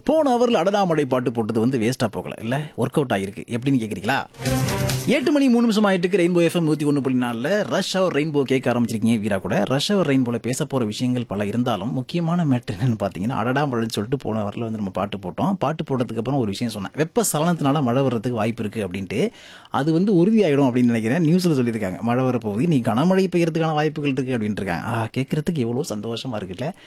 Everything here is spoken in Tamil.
போன அவரில் அடடாமடை பாட்டு போட்டது வந்து வேஸ்ட்டாக போகல இல்லை, ஒர்க் அவுட் ஆகிருக்கு. எப்படின்னு கேட்குறீங்களா? 8 மணி 3 நிமிஷம் ஆயிட்டு ரெயின்போ எஃப்எம் 101.4 ரஷ் அவர் ரெயின்போ கேட்க ஆரம்பிச்சிருக்கீங்க. வீரா கூட ரஷ் அவர் ரெயின்போல பேச போகிற விஷயங்கள் பல இருந்தாலும் முக்கியமான மேட்ரு என்னன்னு பார்த்தீங்கன்னா, அடடா மழைன்னு சொல்லிட்டு போன வரல வந்து நம்ம பாட்டு போட்டோம். பாட்டு போட்டதுக்கு அப்புறம் ஒரு விஷயம் சொன்னேன், வெப்ப சலனத்தினால மழை வர்றதுக்கு வாய்ப்பு இருக்குது அப்படின்ட்டு. அது வந்து உறுதியாயிடும் அப்படின்னு நினைக்கிறேன். நியூஸில் சொல்லியிருக்காங்க மழை வரப்போகுது, நீ கனமழை பெய்யறதுக்கான வாய்ப்புகள் இருக்குது அப்படின்ட்டு இருக்காங்க. கேட்கறதுக்கு எவ்வளோ சந்தோஷமா இருக்குல்ல.